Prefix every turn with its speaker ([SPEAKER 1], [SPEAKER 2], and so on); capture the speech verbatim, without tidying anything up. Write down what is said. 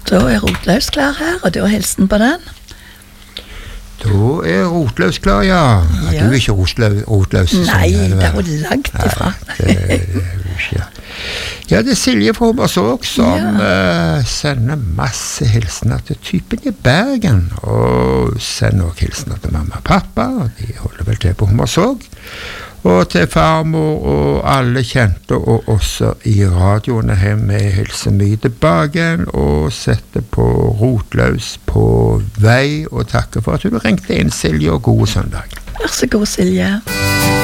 [SPEAKER 1] Da er Rotløs klar her, og da hilsen på den.
[SPEAKER 2] Da er Rotløs klar, ja. ja. Du er ikke rotløs, rotløs
[SPEAKER 1] Nei, det er jo langt ifra.
[SPEAKER 2] Nei, det er jo ikke. Ja, det er Silje fra Hommersåk som ja. uh, sender masse hilsener til typen i Bergen, og sender også hilsener til mamma og pappa, og de holder vel til på Hommersåk. Og til farmor og alle kjente, og også i radioene her med hilser mye tilbake, og setter på Rotløs på vei, og takker for at du ringte inn, Silje, og god søndag.
[SPEAKER 1] Vær så god, Silje.